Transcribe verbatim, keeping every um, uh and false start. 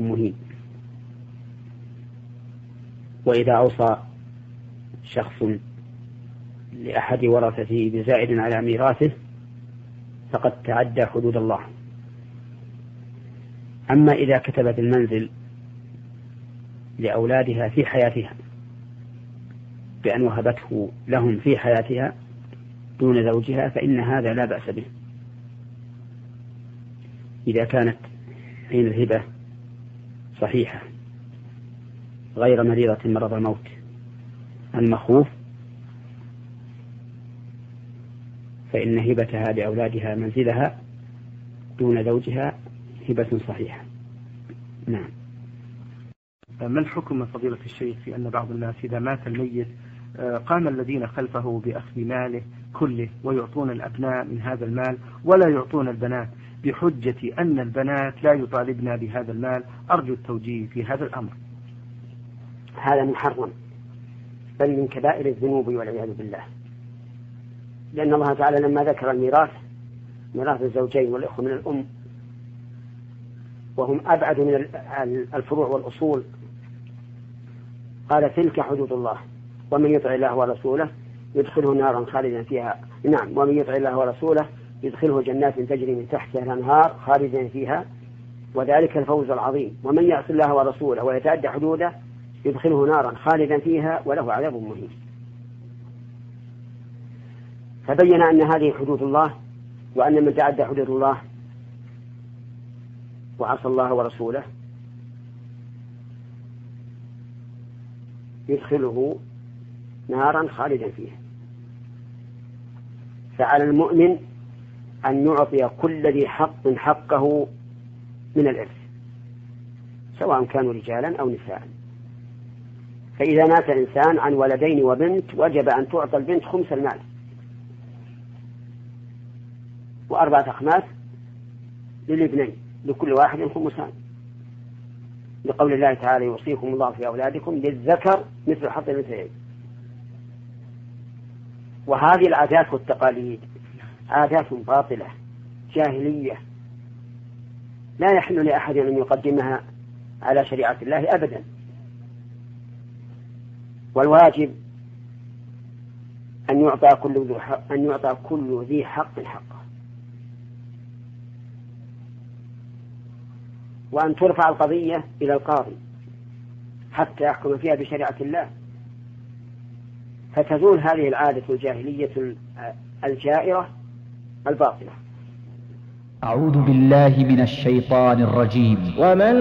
مهين. وإذا أوصى شخص لأحد ورثته بزائد على ميراثه فقد تعدى حدود الله. أما إذا كتبت المنزل لأولادها في حياتها بأن وهبته لهم في حياتها دون زوجها فإن هذا لا بأس به إذا كانت حين الهبة صحيحة غير مريضة مرض الموت المخوف، فإن هبتها لأولادها منزلها دون زوجها هبة صحيحة. نعم. ما الحكم من فضيلة الشيخ في أن بعض الناس إذا مات الميت قام الذين خلفه بأخذ ماله كله ويعطون الأبناء من هذا المال ولا يعطون البنات بحجة أن البنات لا يطالبن بهذا المال؟ أرجو التوجيه في هذا الأمر. هذا محرم بل من كبائر الذنوب والعياذ بالله، لأن الله تعالى لما ذكر الميراث ميراث الزوجين والإخوة من الأم وهم أبعد من الفروع والأصول قال تلك حدود الله ومن يطع الله ورسوله يدخله نارا خالدا فيها. نعم، ومن يطع الله ورسوله يدخله جنات تجري من تحتها الأنهار خالدا فيها وذلك الفوز العظيم. ومن يعص الله ورسوله ويتعدى حدوده يدخله نارا خالدا فيها وله عذاب مهين. فبين أن هذه حدود الله وأن من تعدى حدود الله وعصى الله ورسوله يدخله نارا خالدا فيها. فعلى المؤمن أن يعطي كل ذي حق حقه من الإرث سواء كانوا رجالا أو نساء. فإذا مات الإنسان عن ولدين وبنت وجب أن تعطى البنت خمس المال وأربعة أخماس للابنين لكل واحد خمسان لقول الله تعالى يوصيكم الله في أولادكم للذكر مثل حظ الأنثيين. وهذه العادات والتقاليد عادات باطلة جاهلية لا يحل لأحد أن يقدمها على شريعة الله أبدا. والواجب أن يعطى كل ذي حق أن يعطى كل ذي حق حقه وأن ترفع القضية إلى القاضي حتى يحكم فيها بشريعة الله فتزول هذه العادة الجاهلية الجائرة الباطلة. أعوذ بالله من الشيطان الرجيم. ومن